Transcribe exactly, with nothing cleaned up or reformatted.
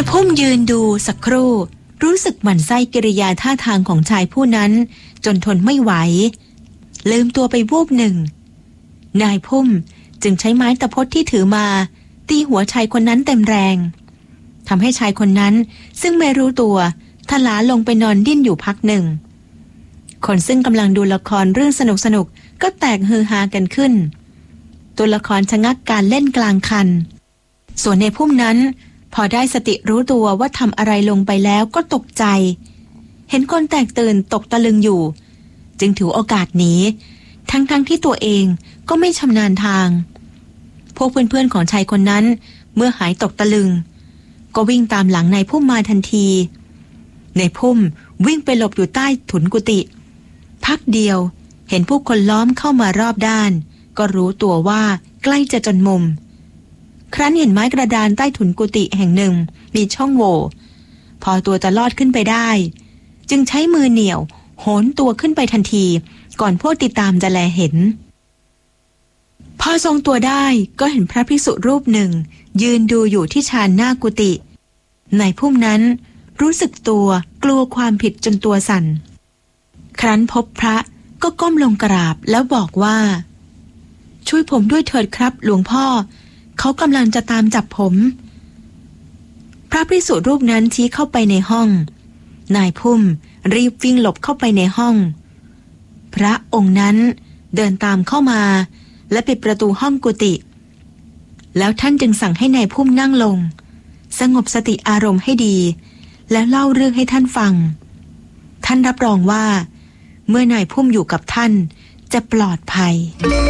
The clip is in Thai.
พุ่มยืนดูสักครู่รู้สึกหมั่นไส้กิริยาท่าทางของชายผู้นั้นจนทนไม่ไหวลืมตัวไปวูบหนึ่งนายพุ่มจึงใช้ไม้ตะพดที่ถือมาตีหัวชายคนนั้นเต็มแรงทำให้ชายคนนั้นซึ่งไม่รู้ตัวทลาลงไปนอนดิ้นอยู่พักหนึ่งคนซึ่งกำลังดูละครเรื่องสนุกสนุกก็แตกฮือฮากันขึ้นตัวละครชะงักการเล่นกลางคันส่วนในพุ่มนั้นพอได้สติรู้ตัวว่าทำอะไรลงไปแล้วก็ตกใจเห็นคนแตกตื่นตกตะลึงอยู่จึงถือโอกาสหนีทั้งๆ ท, ที่ตัวเองก็ไม่ชำนาญทางพวกเพื่อนๆของชายคนนั้นเมื่อหายตกตะลึงก็วิ่งตามหลังนายพุ่มมาทันทีนายพุ่มวิ่งไปหลบอยู่ใต้ถุนกุฏิพักเดียวเห็นผู้คนล้อมเข้ามารอบด้านก็รู้ตัวว่าใกล้จะจนมุมครั้นเห็นไม้กระดานใต้ถุนกุฏิแห่งหนึ่งมีช่องโหว่พอตัวจะลอดขึ้นไปได้จึงใช้มือเหนี่ยวโหนตัวขึ้นไปทันทีก่อนพวกติดตามจะแลเห็นพอทรงตัวได้ก็เห็นพระภิกษุรูปหนึ่งยืนดูอยู่ที่ชานหน้ากุฏินายพุ่มนั้นรู้สึกตัวกลัวความผิดจนตัวสั่นครั้นพบพระก็ก้มลงกราบแล้วบอกว่าช่วยผมด้วยเถิดครับหลวงพ่อเขากำลังจะตามจับผมพระภิกษุรูปนั้นชี้เข้าไปในห้องนายพุ่มรีบวิ่งหลบเข้าไปในห้องพระองค์นั้นเดินตามเข้ามาและปิดประตูห้องกุฏิแล้วท่านจึงสั่งให้นายพุ่มนั่งลงสงบสติอารมณ์ให้ดีแล้วเล่าเรื่องให้ท่านฟังท่านรับรองว่าเมื่อนายพุ่มอยู่กับท่านจะปลอดภัย